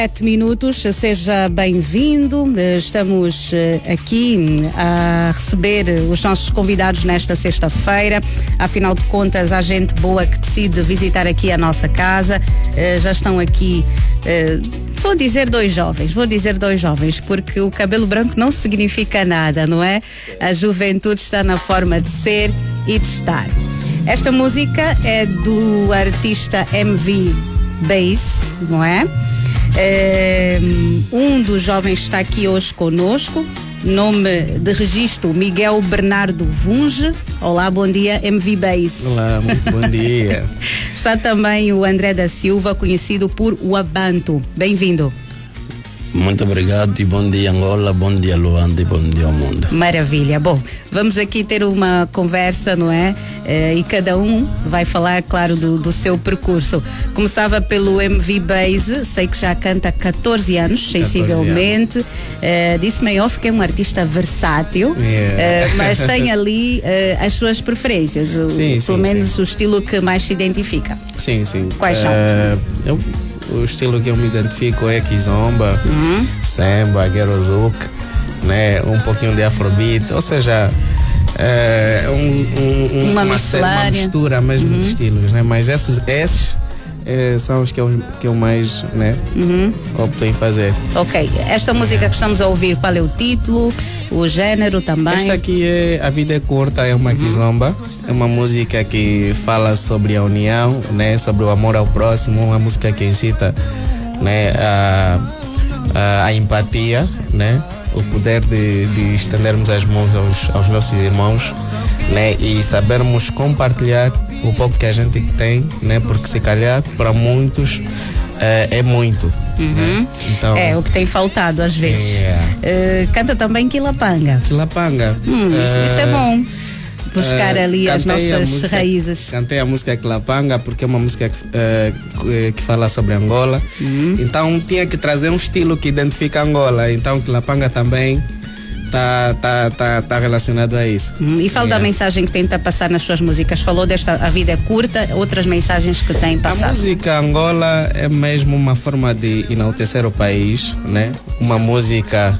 7 minutos, seja bem-vindo. Estamos aqui a receber os nossos convidados nesta sexta-feira. Afinal de contas, há gente boa que decide visitar aqui a nossa casa. Já estão aqui, vou dizer dois jovens, porque o cabelo branco não significa nada, não é? A juventude está na forma de ser e de estar. Esta música é do artista MV Bass, não é? Um dos jovens está aqui hoje conosco, nome de registro Miguel Bernardo Vunge. Olá, bom dia, MV Bass. Olá, muito bom dia. Está também o André da Silva, conhecido por Wabantu. Bem-vindo. Muito obrigado e bom dia Angola, bom dia Luanda e bom dia ao mundo. Maravilha. Bom, vamos aqui ter uma conversa, não é? E cada um vai falar, claro, do seu percurso. Começava pelo MV Bass, sei que já canta há 14 anos, sensivelmente. Disse-me em off que é um artista versátil, mas tem ali as suas preferências, pelo menos o estilo que mais se identifica. Sim. Quais são? O estilo que eu me identifico é kizomba, samba, guerozuk, né? Um pouquinho de afrobeat, ou seja, uma mistura mesmo de estilos, né? Mas esses são os que eu mais, né, opto em fazer. Ok, esta música que estamos a ouvir, qual é o título, o gênero também? Esta aqui é A Vida é Curta, é uma kizomba, é uma música que fala sobre a união, né, sobre o amor ao próximo, uma música que incita, né, a empatia, né, o poder de estendermos as mãos aos nossos irmãos, né, e sabermos compartilhar o pouco que a gente tem, né, porque se calhar para muitos é muito. Né? Então, é o que tem faltado às vezes. Canta também Quilapanga. Isso é bom. Buscar ali as nossas raízes. Cantei a música Quilapanga porque é uma música que fala sobre Angola. Então tinha que trazer um estilo que identifica Angola. Então Quilapanga também tá relacionado a isso. E fala da mensagem que tenta passar nas suas músicas. Falou desta A Vida é Curta, outras mensagens que tem passado. A música Angola é mesmo uma forma de enaltecer o país, né? Uma música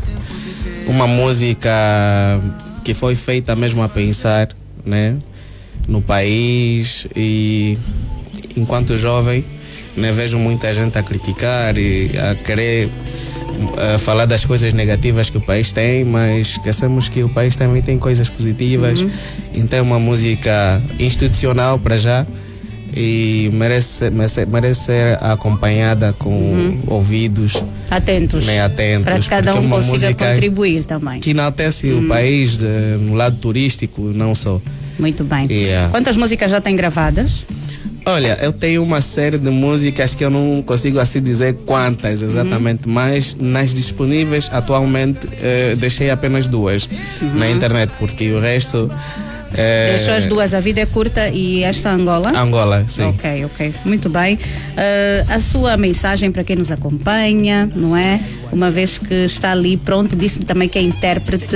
que foi feita mesmo a pensar, né, no país. E enquanto jovem, né, vejo muita gente a criticar e a querer falar das coisas negativas que o país tem, mas esquecemos que o país também tem coisas positivas. Então é uma música institucional para já e merece ser acompanhada com ouvidos atentos, né, para que cada um consiga contribuir também. Que enaltece o país no lado turístico, não só. Muito bem. Quantas músicas já tem gravadas? Olha, eu tenho uma série de músicas que eu não consigo assim dizer quantas exatamente, mas nas disponíveis atualmente deixei apenas 2 na internet, porque o resto... Deixou as duas, A Vida é Curta e esta Angola? Angola, sim. Ok, muito bem. A sua mensagem para quem nos acompanha, não é? Uma vez que está ali pronto, disse-me também que é intérprete.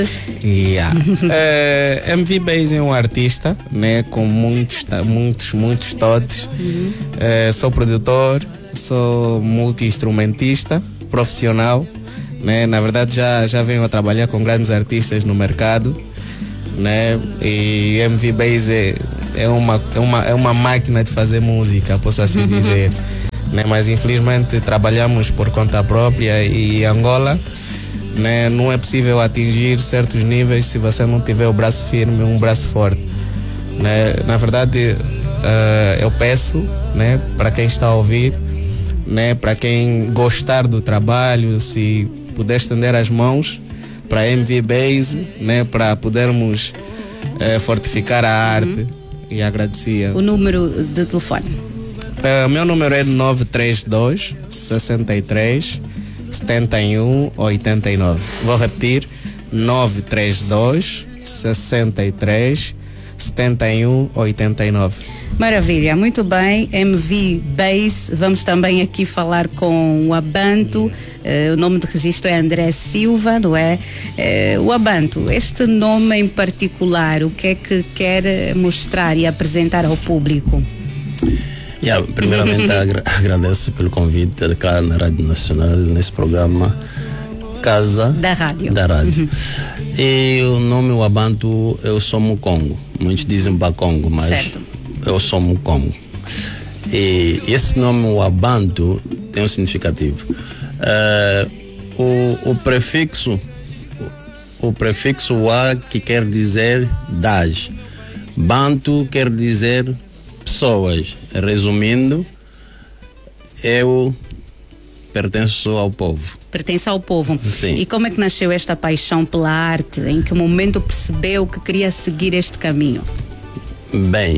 MV Bass é um artista, né, com muitos toques. Sou produtor, sou multi-instrumentista, profissional, né? Na verdade já venho a trabalhar com grandes artistas no mercado, né? E MV Bass é uma máquina de fazer música, posso assim dizer, né? Mas infelizmente trabalhamos por conta própria e Angola, né, não é possível atingir certos níveis se você não tiver o braço firme, um braço forte, né? Na verdade, eu peço, né, para quem está a ouvir, né, para quem gostar do trabalho, se puder estender as mãos para MV Bass, né, para podermos fortificar a arte, e agradecia. O número de telefone? Meu número é 932 63 71 89. Vou repetir: 932 63 71 89. Maravilha, muito bem. MV Bass, vamos também aqui falar com o Wabantu. O nome de registro é André Silva, não é? O Wabantu, este nome em particular, o que é que quer mostrar e apresentar ao público? Primeiramente agradeço pelo convite cá na Rádio Nacional, nesse programa Casa da Rádio. E o nome Wabantu, eu sou Mukongo. Muitos dizem Bakongo, mas certo. Eu sou Mukongo. E esse nome Wabantu tem um significativo. O prefixo Wa, que quer dizer das. Bantu quer dizer pessoas. Resumindo, eu pertenço ao povo. Pertence ao povo. Sim. E como é que nasceu esta paixão pela arte? Em que momento percebeu que queria seguir este caminho? Bem,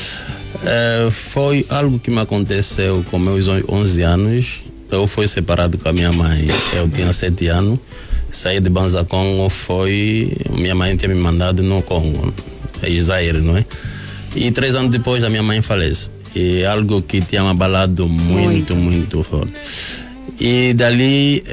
foi algo que me aconteceu com meus 11 anos. Eu fui separado com a minha mãe. Eu tinha 7 anos. Saí de Banza Congo, minha mãe tinha me mandado no Congo, Zaire, não é? E 3 anos depois a minha mãe falece. E algo que tinha me abalado muito forte. E dali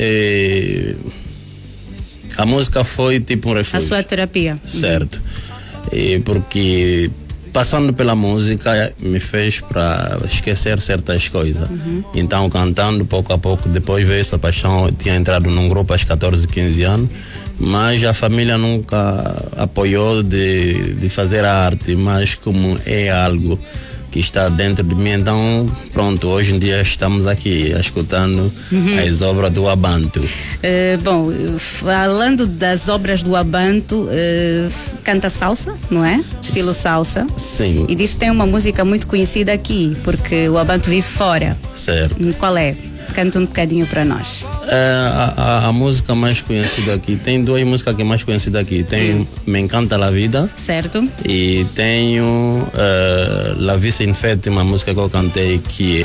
a música foi tipo um refúgio. A sua terapia. Certo. E porque passando pela música me fez para esquecer certas coisas. Então cantando pouco a pouco, depois veio essa paixão. Eu tinha entrado num grupo aos 14, 15 anos, mas a família nunca apoiou de fazer a arte, mas como é algo que está dentro de mim, então pronto, hoje em dia estamos aqui escutando as obras do Wabantu. Bom, falando das obras do Wabantu, canta salsa, não é? Estilo salsa. Sim. E diz que tem uma música muito conhecida aqui, porque o Wabantu vive fora. Certo. Qual é? Canta um bocadinho para nós. A música mais conhecida aqui, tem 2 músicas que é mais conhecida aqui. Tem Me Encanta la Vida. Certo. E tenho La Vie c'est une fête, uma música que eu cantei que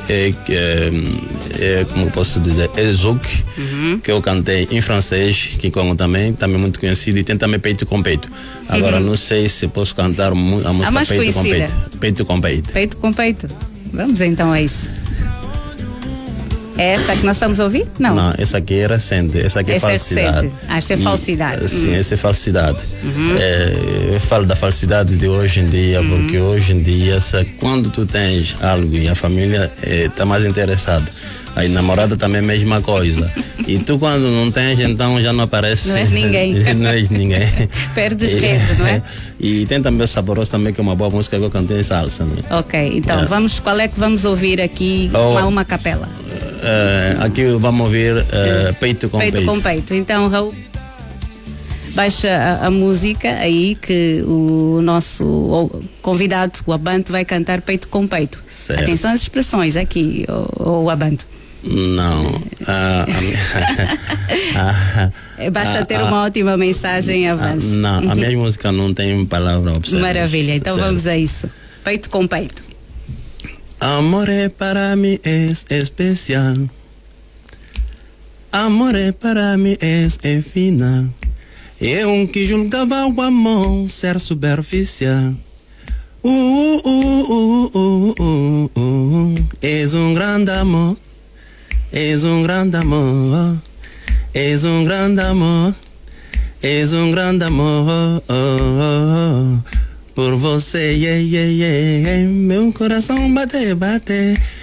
é como posso dizer, Zouk, que eu cantei em francês, que Congo também muito conhecido. E tem também Peito com Peito. Agora não sei se posso cantar a música Peito com Peito. Peito com Peito. Peito com Peito. Vamos então a isso. É esta que nós estamos a ouvir? Não, essa aqui é recente. Essa aqui é falsidade. Esta é falsidade. Sim, essa é falsidade. Eu falo da falsidade de hoje em dia, porque hoje em dia, quando tu tens algo e a família está mais interessada, aí namorada também é a mesma coisa. E tu quando não tens, então já não aparece. Não és ninguém. Não és ninguém. Perde respeito, não é? E tem também Saboroso também, que é uma boa música que eu cantei em salsa. Né? Ok, então qual é que vamos ouvir aqui uma capela? Aqui vamos ouvir Peito com Peito. Peito com Peito. Então, Raul, baixa a música aí que o nosso convidado, o Wabantu, vai cantar Peito com Peito. Certo. Atenção às expressões aqui, o Wabantu. Não. Basta ter uma ótima mensagem em avanço. Não, a minha música não tem palavra observada. Maravilha, então certo. Vamos a isso. Peito com Peito. Amore para mí es especial. Amore para mí es el final. Eu que julgava o amor ser superficial. És grande amor. És grande amor. És grande amor. És grande amor. Por você, meu coração bate, bate.